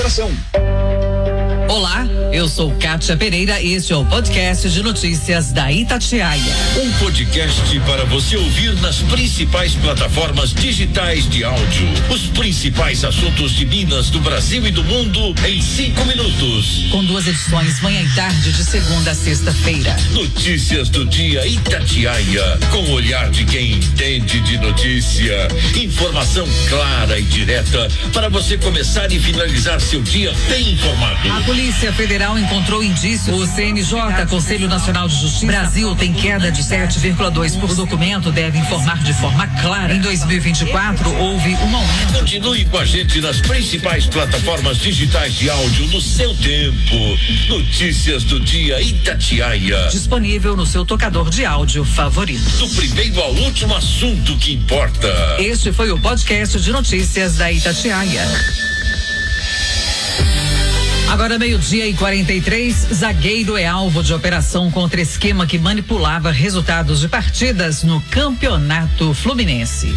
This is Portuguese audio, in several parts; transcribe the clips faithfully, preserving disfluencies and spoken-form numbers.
participação. Olá, eu sou Kátia Pereira e este é o podcast de notícias da Itatiaia. Um podcast para você ouvir nas principais plataformas digitais de áudio. Os principais assuntos de Minas, do Brasil e do mundo em cinco minutos. Com duas edições, manhã e tarde, de segunda a sexta-feira. Notícias do dia Itatiaia, com o olhar de quem entende de notícia. Informação clara e direta para você começar e finalizar seu dia bem informado. A Polícia Federal encontrou indícios. O C N J, Conselho Nacional de Justiça, Brasil tem queda de sete vírgula dois por cento. O documento deve informar de forma clara. Em dois mil e vinte e quatro, houve um aumento. Continue com a gente nas principais plataformas digitais de áudio no seu tempo. Notícias do dia Itatiaia. Disponível no seu tocador de áudio favorito. Do primeiro ao último assunto que importa. Este foi o podcast de notícias da Itatiaia. Agora meio-dia e quarenta e três, zagueiro é alvo de operação contra esquema que manipulava resultados de partidas no Campeonato Fluminense.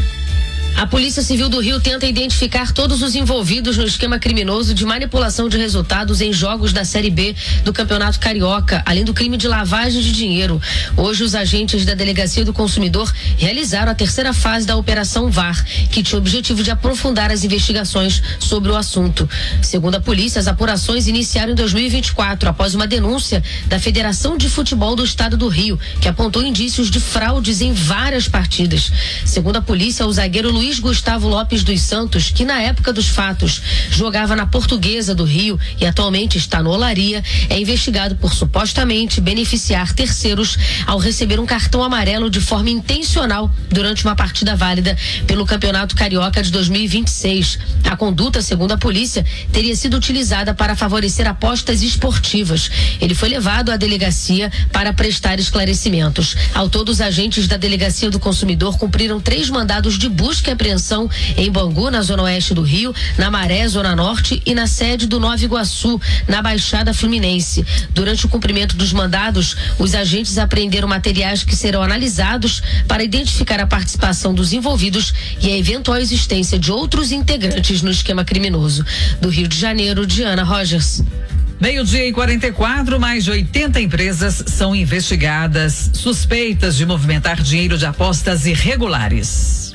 A Polícia Civil do Rio tenta identificar todos os envolvidos no esquema criminoso de manipulação de resultados em jogos da Série B do Campeonato Carioca, além do crime de lavagem de dinheiro. Hoje, os agentes da Delegacia do Consumidor realizaram a terceira fase da Operação V A R, que tinha o objetivo de aprofundar as investigações sobre o assunto. Segundo a polícia, as apurações iniciaram em dois mil e vinte e quatro, após uma denúncia da Federação de Futebol do Estado do Rio, que apontou indícios de fraudes em várias partidas. Segundo a polícia, o zagueiro Luiz Luiz Gustavo Lopes dos Santos, que na época dos fatos jogava na Portuguesa do Rio e atualmente está no Olaria, é investigado por supostamente beneficiar terceiros ao receber um cartão amarelo de forma intencional durante uma partida válida pelo Campeonato Carioca de dois mil e vinte e seis. A conduta, segundo a polícia, teria sido utilizada para favorecer apostas esportivas. Ele foi levado à delegacia para prestar esclarecimentos. Ao todo, os agentes da Delegacia do Consumidor cumpriram três mandados de busca e apreensão em Bangu, na zona oeste do Rio, na Maré, zona norte, e na sede do Nova Iguaçu, na Baixada Fluminense. Durante o cumprimento dos mandados, os agentes apreenderam materiais que serão analisados para identificar a participação dos envolvidos e a eventual existência de outros integrantes no esquema criminoso. Do Rio de Janeiro, Diana Rogers. Meio-dia e quarenta e quatro, mais de oitenta empresas são investigadas, suspeitas de movimentar dinheiro de apostas irregulares.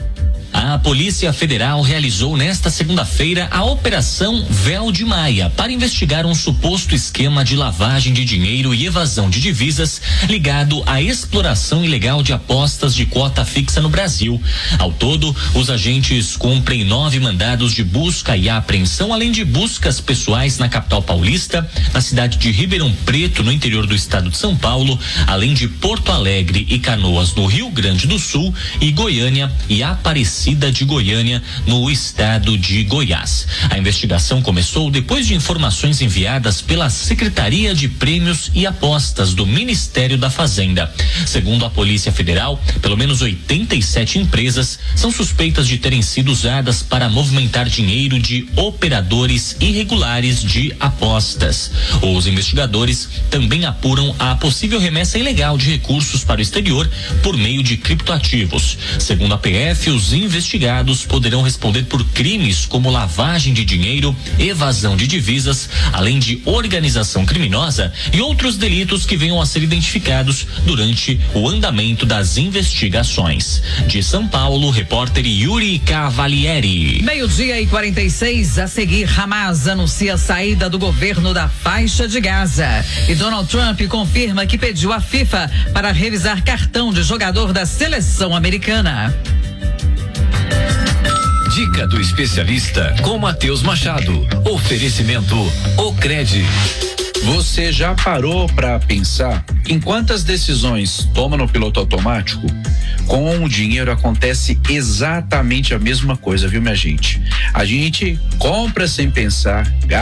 A Polícia Federal realizou nesta segunda-feira a Operação Véu de Maia para investigar um suposto esquema de lavagem de dinheiro e evasão de divisas ligado à exploração ilegal de apostas de cota fixa no Brasil. Ao todo, os agentes cumprem nove mandados de busca e apreensão, além de buscas pessoais na capital paulista, na cidade de Ribeirão Preto, no interior do estado de São Paulo, além de Porto Alegre e Canoas, no Rio Grande do Sul, e Goiânia e Aparecida de Goiânia, no estado de Goiás. A investigação começou depois de informações enviadas pela Secretaria de Prêmios e Apostas do Ministério da Fazenda. Segundo a Polícia Federal, pelo menos oitenta e sete empresas são suspeitas de terem sido usadas para movimentar dinheiro de operadores irregulares de apostas. Os investigadores também apuram a possível remessa ilegal de recursos para o exterior por meio de criptoativos. Segundo a P F, os investigados poderão responder por crimes como lavagem de dinheiro, evasão de divisas, além de organização criminosa e outros delitos que venham a ser identificados durante o andamento das investigações. De São Paulo, repórter Yuri Cavalieri. Meio-dia e quarenta e seis, a seguir, Hamas anuncia a saída do governo da faixa de Gaza. E Donald Trump confirma que pediu à FIFA para revisar cartão de jogador da seleção americana. Dica do especialista com Matheus Machado. Oferecimento Ocred. Você já parou para pensar em quantas decisões toma no piloto automático? Com o dinheiro acontece exatamente a mesma coisa, viu, minha gente? A gente compra sem pensar,